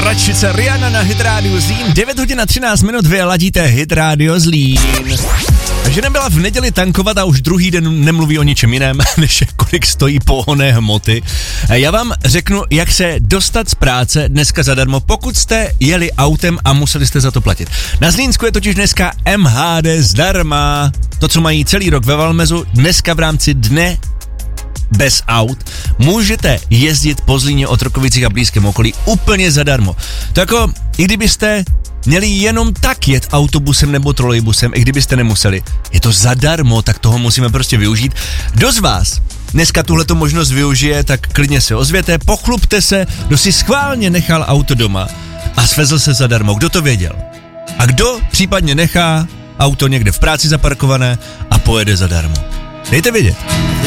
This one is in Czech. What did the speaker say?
Tanečnice Rihanna na Hit Radio Zlín. 9 hodin a 13 minut, vy ladíte Hit Radio Zlín. Žena byla v neděli tankovat a už druhý den nemluví o ničem jiném, než kolik stojí pohonné hmoty. Já vám řeknu, jak se dostat z práce dneska zadarmo, pokud jste jeli autem a museli jste za to platit. Na Zlínsku je totiž dneska MHD zdarma. To, co mají celý rok ve Valmezu, dneska v rámci dne bez aut, můžete jezdit po Zlíně, Otrokovicích a blízkém okolí úplně zadarmo. To jako, i kdybyste měli jenom tak jet autobusem nebo trolejbusem, i kdybyste nemuseli, je to zadarmo, tak toho musíme prostě využít. Kdo z vás dneska tuhleto možnost využije, tak klidně se ozvěte, pochlupte se, kdo si schválně nechal auto doma a svezl se zadarmo, kdo to věděl. A kdo případně nechá auto někde v práci zaparkované a pojede zadarmo. Dejte vědět.